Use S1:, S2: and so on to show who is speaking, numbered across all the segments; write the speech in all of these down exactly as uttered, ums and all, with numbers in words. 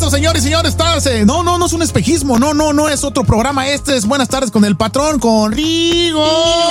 S1: regreso, señores y señores. Estás, eh, no, no, no es un espejismo. No, no, no es otro programa. Este es Buenas Tardes con el Patrón, con Rigo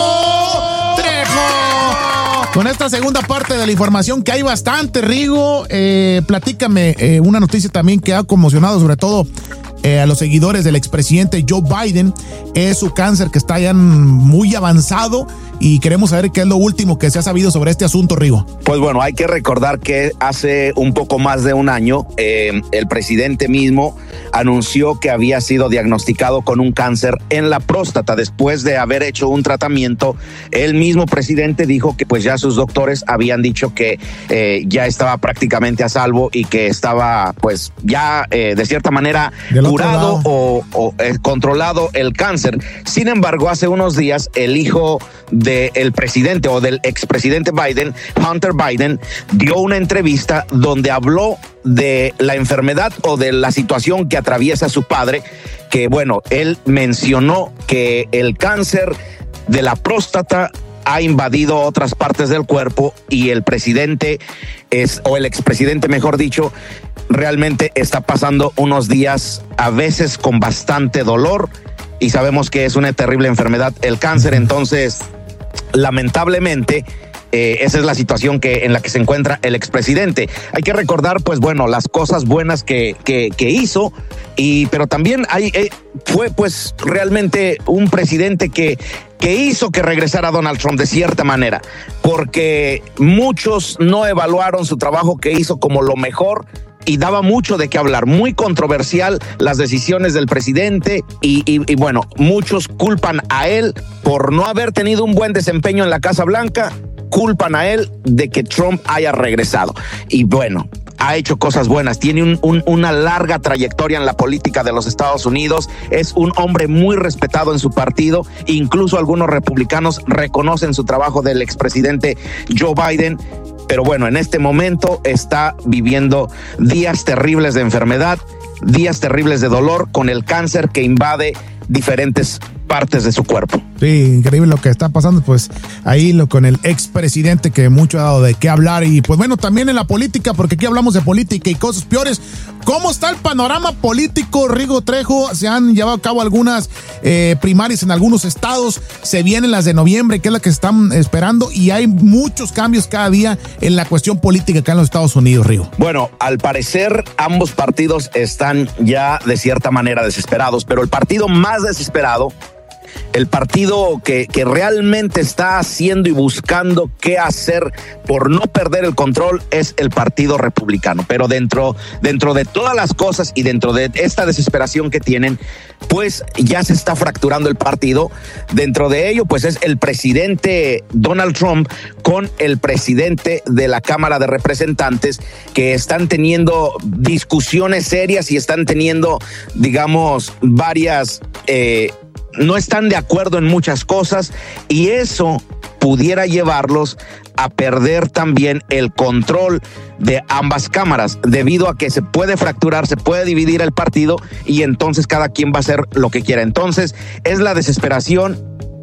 S1: Trejo. Con esta segunda parte de la información, que hay bastante, Rigo. Eh, platícame eh, una noticia también que ha conmocionado, sobre todo Eh, a los seguidores del expresidente Joe Biden. Es su cáncer, que está ya muy avanzado, y queremos saber qué es lo último que se ha sabido sobre este asunto, Rigo.
S2: Pues bueno, hay que recordar que hace un poco más de un año eh, el presidente mismo anunció que había sido diagnosticado con un cáncer en la próstata después de haber hecho un tratamiento. El mismo presidente dijo que pues ya sus doctores habían dicho que eh, ya estaba prácticamente a salvo y que estaba pues ya eh, de cierta manera curado o, o eh, controlado el cáncer. Sin embargo, hace unos días el hijo del presidente o del expresidente Biden, Hunter Biden, dio una entrevista donde habló de la enfermedad o de la situación que atraviesa su padre, que bueno, él mencionó que el cáncer de la próstata ha invadido otras partes del cuerpo y el presidente es, o el expresidente mejor dicho, realmente está pasando unos días a veces con bastante dolor, y sabemos que es una terrible enfermedad el cáncer. Entonces, lamentablemente, eh, esa es la situación que, en la que se encuentra el expresidente. Hay que recordar, pues bueno, las cosas buenas que, que, que hizo, y, pero también hay, eh, fue pues realmente un presidente que que hizo que regresara Donald Trump de cierta manera, porque muchos no evaluaron su trabajo que hizo como lo mejor, y daba mucho de qué hablar, muy controversial las decisiones del presidente, y, y, y bueno, muchos culpan a él por no haber tenido un buen desempeño en la Casa Blanca, culpan a él de que Trump haya regresado. Y bueno, ha hecho cosas buenas, tiene un, un, una larga trayectoria en la política de los Estados Unidos, es un hombre muy respetado en su partido, incluso algunos republicanos reconocen su trabajo del expresidente Joe Biden. Pero bueno, en este momento está viviendo días terribles de enfermedad, días terribles de dolor con el cáncer que invade diferentes partes de su cuerpo.
S1: Sí, increíble lo que está pasando, pues ahí lo, con el expresidente, que mucho ha dado de qué hablar. Y pues bueno, también en la política, porque aquí hablamos de política y cosas peores. ¿Cómo está el panorama político, Rigo Trejo? Se han llevado a cabo algunas eh, primarias en algunos estados, se vienen las de noviembre, que es la que se están esperando, y hay muchos cambios cada día en la cuestión política acá en los Estados Unidos, Rigo.
S2: Bueno, al parecer ambos partidos están ya de cierta manera desesperados, pero el partido más desesperado, el partido que, que realmente está haciendo y buscando qué hacer por no perder el control, es el Partido Republicano. Pero dentro, dentro de todas las cosas y dentro de esta desesperación que tienen, pues ya se está fracturando el partido. Dentro de ello, pues es el presidente Donald Trump con el presidente de la Cámara de Representantes, que están teniendo discusiones serias y están teniendo, digamos, varias... Eh, no están de acuerdo en muchas cosas, y eso pudiera llevarlos a perder también el control de ambas cámaras, debido a que se puede fracturar, se puede dividir el partido, y entonces cada quien va a hacer lo que quiera. Entonces es la desesperación,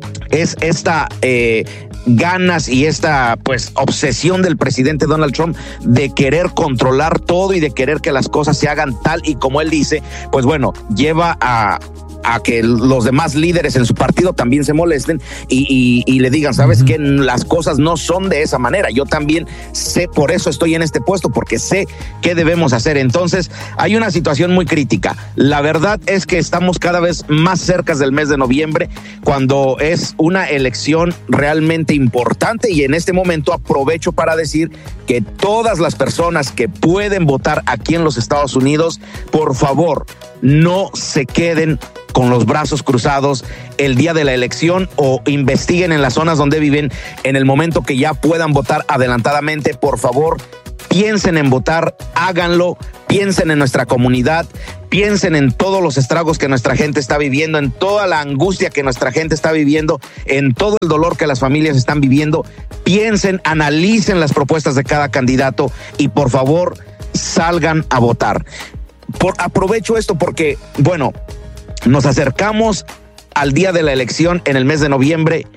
S2: es esta eh, ganas y esta pues obsesión del presidente Donald Trump de querer controlar todo y de querer que las cosas se hagan tal y como él dice. Pues bueno, lleva a a que los demás líderes en su partido también se molesten y, y, y le digan, sabes, uh-huh, que las cosas no son de esa manera. Yo también sé, por eso estoy en este puesto, porque sé qué debemos hacer. Entonces hay una situación muy crítica. La verdad es que estamos cada vez más cerca del mes de noviembre, cuando es una elección realmente importante, y en este momento aprovecho para decir que todas las personas que pueden votar aquí en los Estados Unidos, por favor, no se queden con los brazos cruzados el día de la elección, o investiguen en las zonas donde viven en el momento que ya puedan votar adelantadamente. Por favor, piensen en votar, háganlo, piensen en nuestra comunidad, piensen en todos los estragos que nuestra gente está viviendo, en toda la angustia que nuestra gente está viviendo, en todo el dolor que las familias están viviendo. Piensen, analicen las propuestas de cada candidato y por favor salgan a votar. Por, aprovecho esto porque, bueno, nos acercamos al día de la elección en el mes de noviembre.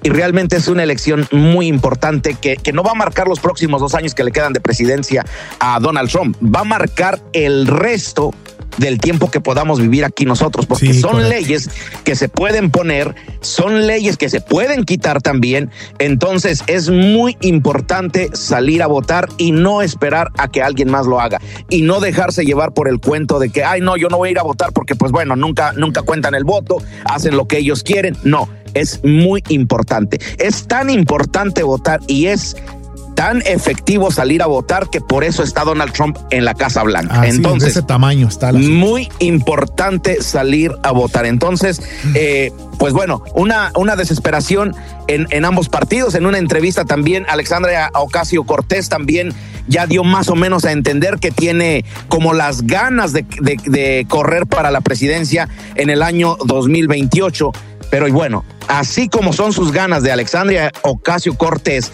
S2: y realmente es una elección muy importante que, que no va a marcar los próximos dos años que le quedan de presidencia a Donald Trump, va a marcar el resto del tiempo que podamos vivir aquí nosotros, porque sí, son correcto. Leyes que se pueden poner, son leyes que se pueden quitar también. Entonces es muy importante salir a votar y no esperar a que alguien más lo haga y no dejarse llevar por el cuento de que, ay no, yo no voy a ir a votar porque pues bueno, nunca, nunca cuentan el voto, hacen lo que ellos quieren. No, es muy importante, es tan importante votar y es tan efectivo salir a votar que por eso está Donald Trump en la Casa Blanca.
S1: Ah,
S2: Entonces,
S1: sí, de ese tamaño está la...
S2: muy importante salir a votar. Entonces, eh, pues bueno, una, una desesperación en, en ambos partidos. En una entrevista también, Alexandria Ocasio-Cortez también ya dio más o menos a entender que tiene como las ganas de, de, de correr para la presidencia en el año dos mil veintiocho. Pero y bueno, así como son sus ganas de Alexandria Ocasio-Cortez,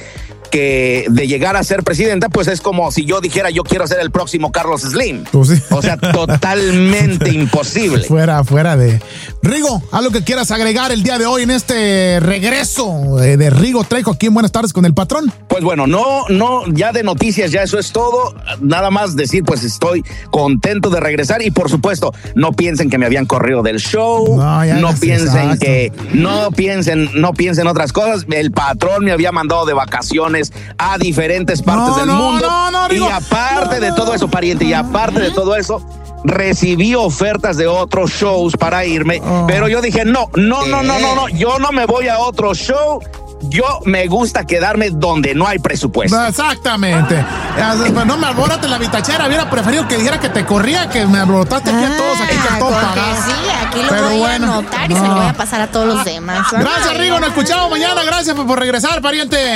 S2: que de llegar a ser presidenta, pues es como si yo dijera yo quiero ser el próximo Carlos Slim.
S1: Pues sí.
S2: O sea, totalmente imposible.
S1: Fuera, fuera de... Rigo, algo que quieras agregar el día de hoy en este regreso de, de Rigo Trejo aquí en Buenas Tardes con el Patrón.
S2: Pues bueno, no, no, ya de noticias, ya eso es todo. Nada más decir, pues estoy contento de regresar y por supuesto, no piensen que me habían corrido del show. No, no piensen exacto. que, no piensen, no piensen otras cosas. El Patrón me había mandado de vacaciones a diferentes partes
S1: no,
S2: del
S1: no,
S2: mundo
S1: no, no,
S2: y aparte no, no. de todo eso, pariente, y aparte de todo eso, recibí ofertas de otros shows para irme, oh. pero yo dije, no, no, no, no, no, no, yo no me voy a otro show. Yo me gusta quedarme donde no hay presupuesto.
S1: Exactamente. No me alborotes la bitachera. Hubiera preferido que dijera que te corría, que me alborotaste aquí ah, a todos, aquí que todos pagados.
S3: Sí, aquí lo Pero voy bueno, a anotar y no. se lo voy a pasar a todos los demás.
S1: Gracias, Rigo. Nos escuchamos mañana. Gracias por, por regresar, pariente.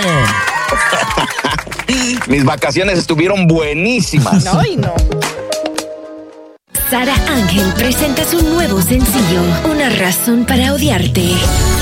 S2: Mis vacaciones estuvieron buenísimas.
S3: No, y no.
S4: Sara Ángel presenta su nuevo sencillo, Una razón para odiarte.